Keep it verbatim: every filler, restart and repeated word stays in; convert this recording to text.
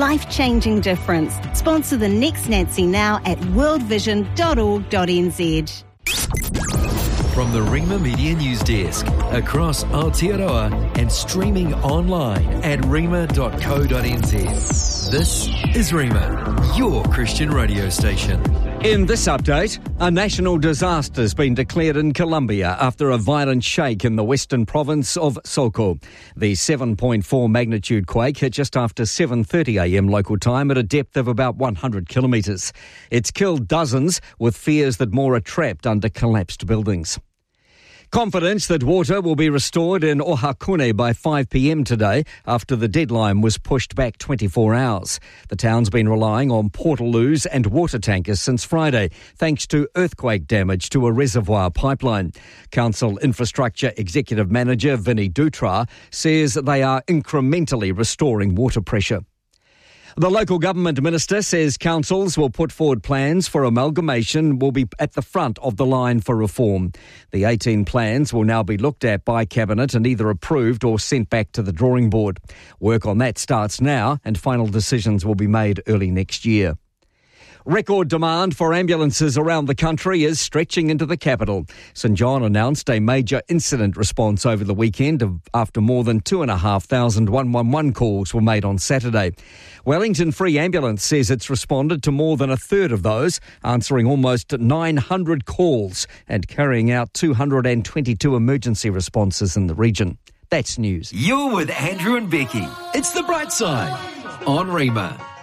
life-changing difference. Sponsor the Next Nancy now at world vision dot org dot n z. From the Ringma Media News Desk, across Aotearoa and streaming online at ringma dot co dot n z. This is Ringma, your Christian radio station. In this update, a national disaster has been declared in Colombia after a violent shake in the western province of Soco. The seven point four magnitude quake hit just after seven thirty a m local time at a depth of about one hundred kilometres. It's killed dozens, with fears that more are trapped under collapsed buildings. Confidence that water will be restored in Ohakune by five p m today after the deadline was pushed back twenty-four hours. The town's been relying on portaloos and water tankers since Friday, thanks to earthquake damage to a reservoir pipeline. Council Infrastructure Executive Manager Vinny Dutra says they are incrementally restoring water pressure. The local government minister says councils will put forward plans for amalgamation will be at the front of the line for reform. The eighteen plans will now be looked at by Cabinet and either approved or sent back to the drawing board. Work on that starts now and final decisions will be made early next year. Record demand for ambulances around the country is stretching into the capital. St John announced a major incident response over the weekend after more than two and a half thousand one one one calls were made on Saturday. Wellington Free Ambulance says it's responded to more than a third of those, answering almost nine hundred calls and carrying out two hundred twenty-two emergency responses in the region. That's news. You're with Andrew and Becky. It's the bright side on Ringma.